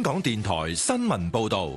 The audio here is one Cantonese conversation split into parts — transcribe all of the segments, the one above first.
香港電台新聞報道。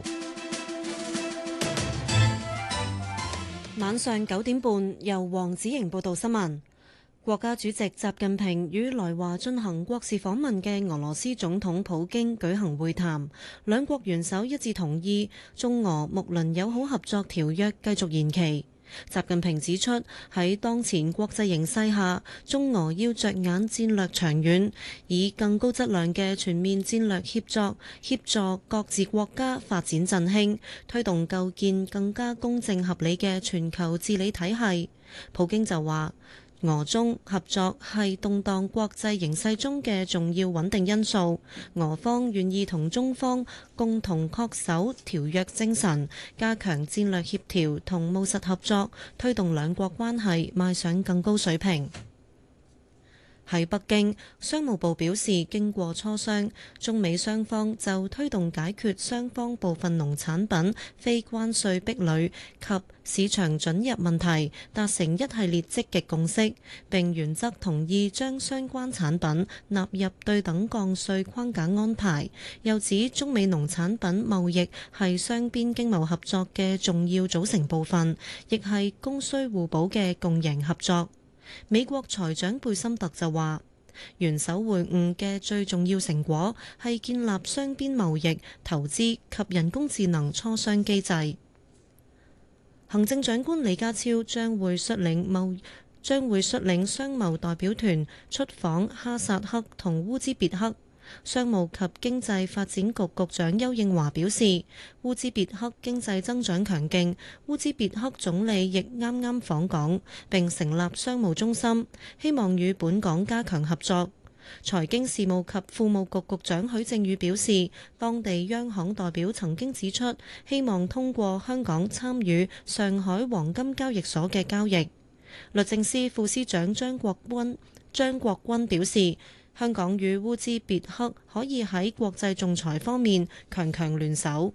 晚上9點半，由黃子瑩報道新聞。國家主席習近平與來華進行國事訪問嘅俄羅斯總統普京舉行會談，兩國元首一致同意中俄睦鄰友好合作條約繼續延期。習近平指出，喺當前國際形勢下，中俄要着眼戰略長遠，以更高質量嘅全面戰略協作，協助各自國家發展振興，推動構建更加公正合理嘅全球治理體系。普京就話，俄中合作係動盪國際形勢中嘅重要穩定因素，俄方願意同中方共同恪守條約精神，加強戰略協調同務實合作，推動兩國關係邁上更高水平。喺北京，商務部表示，經過磋商，中美雙方就推動解決雙方部分農產品非關稅壁壘及市場准入問題，達成一系列積極共識，並原則同意將相關產品納入對等降稅框架安排。又指中美農產品貿易係雙邊經貿合作嘅重要組成部分，亦係供需互補嘅共贏合作。美國財長貝森特就話，元首會晤嘅最重要成果係建立雙邊貿易、投資及人工智能磋商機制。行政長官李家超將會率領商貿代表團出訪哈薩克同烏茲別克。商務及經濟發展局局長邱應華表示，烏茲別克經濟增長強勁，烏茲別克總理亦啱啱訪港並成立商務中心，希望與本港加強合作。財經事務及庫務局局長許正宇表示，當地央行代表曾經指出，希望通過香港參與上海黃金交易所嘅交易。律政司副司長張國軍表示，香港與烏茲別克可以喺國際仲裁方面強強聯手。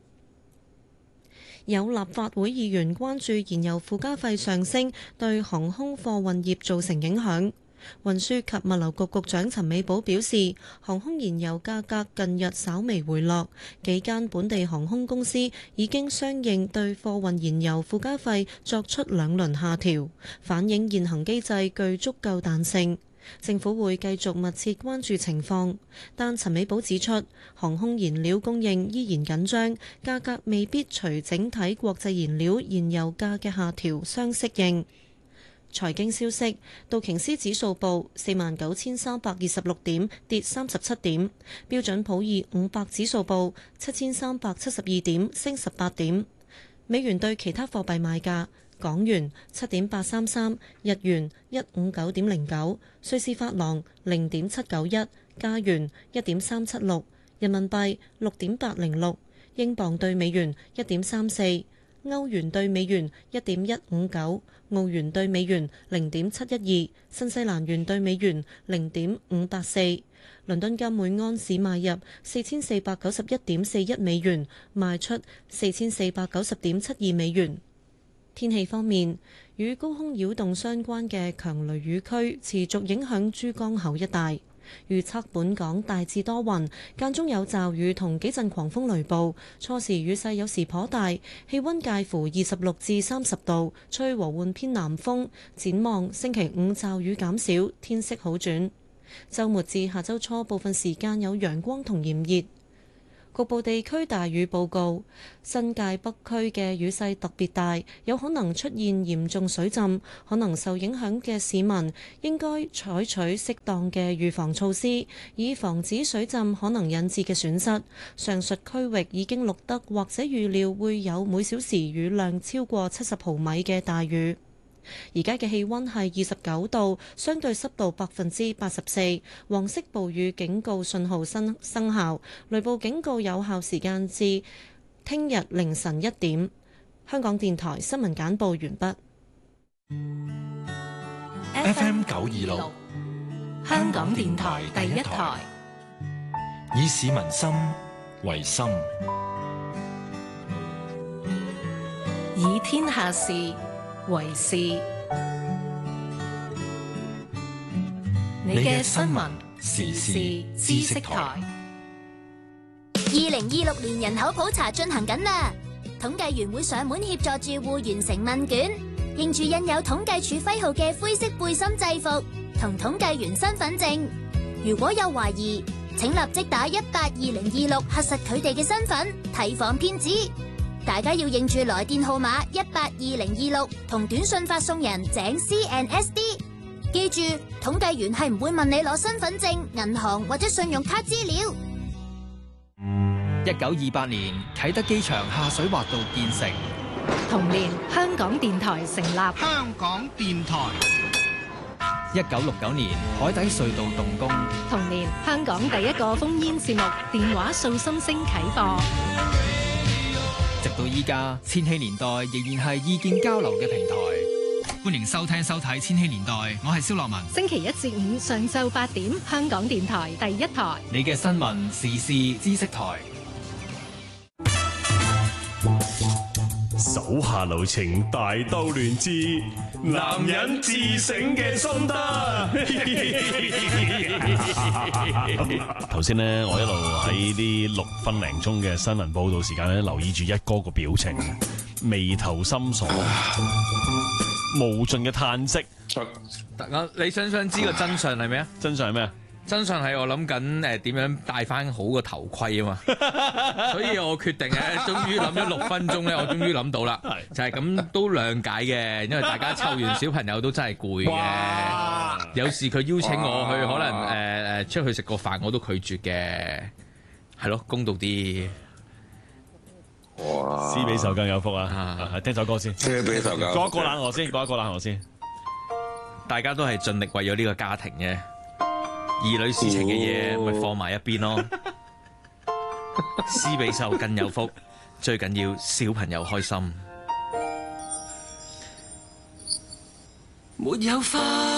有立法會議員關注燃油附加費上升對航空貨運業造成影響。運輸及物流局局長陳美寶表示，航空燃油價格近日稍微回落，幾間本地航空公司已經相應對貨運燃油附加費作出2輪下調，反映現行機制具足夠彈性。政府會繼續密切關注情況，但陳美寶指出，航空燃料供應依然緊張，價格未必隨整體國際燃料燃油價嘅下調相適應。財經消息，道瓊斯指數報49,326點，跌37點；標準普爾500指數報7,372點，升18點。美元對其他貨幣賣價：港元7.833，日元159.09，瑞士法郎0.791，加元1.376，人民幣6.806，英鎊對美元1.34，歐元對美元1.159，澳元對美元0.712，新西蘭元對美元0.584。倫敦金每盎司買入4491.41美元，賣出4490.72美元。天氣方面，與高空擾動相關嘅強雷雨區持續影響珠江口一帶。預測本港大致多雲，間中有驟雨同幾陣狂風雷暴，初時雨勢有時頗大，氣溫介乎26至30度，吹和緩偏南風。展望星期5驟雨減少，天色好轉。週末至下週初部分時間有陽光同炎熱。局部地區大雨報告，新界北區嘅雨勢特別大，有可能出現嚴重水浸，可能受影響嘅市民應該採取適當嘅預防措施，以防止水浸可能引致嘅損失。上述區域已經錄得或者預料會有每小時雨量超過70毫米嘅大雨。而家嘅氣溫係29度，相對濕度84%，黃色暴雨警告信號生效，雷暴警告有效時間至聽日凌晨1點。香港電台新聞簡報完畢。 FM 926， 香港電台第一台， 以市民心為心， 以天下事為事。你嘅新聞時事知識台。 2026年人口普查進行緊啦，統計員會上門協助住戶完成問卷，認住印有統計處徽號嘅灰色背心制服同統計員身份證。如果有懷疑，請立即打182026核實佢哋嘅身份，提防騙子。大家要認住來電號碼182026同短信發送人井 CNSD。記住，統計員係唔會問你攞身份證、銀行或者信用卡資料。 1928年啟德機場下水滑道建成， 同年香港電台成立。 香港電台。 1969年海底隧道動工， 同年香港第一個烽煙節目電話訴心聲啟播。 直到依家，千禧年代仍然係意見交流嘅平台。歡迎收聽收睇千禧年代，我係蕭樂文。 星期1至5上晝8點，香港電台第一台， 你嘅新聞時事知識台。 手下留情，大兜亂之男人自省嘅心得。頭先呢，我一路喺啲6分零鐘嘅新聞報道時間咧，留意住一哥個表情，眉頭深鎖，無盡嘅嘆息。 你想知個真相係咩啊？ 真相係咩啊？ 真相係我諗緊點樣戴翻好個頭盔啊嘛，所以我決定咧，終於諗咗6分鐘咧，我終於諗到啦，就係咁都諒解嘅，因為大家湊完小朋友都真係攰嘅，有時佢邀請我去可能出去食個飯，我都拒絕嘅，係咯，公道啲。 哇！施比受更有福啊！聽首歌先， 施比受更。 過一個冷河先，過一個冷河先。 大家都係盡力為咗呢個家庭嘅。兒女事情嘅嘢咪放埋一邊咯，施比受更有福，最緊要小朋友開心。沒有花。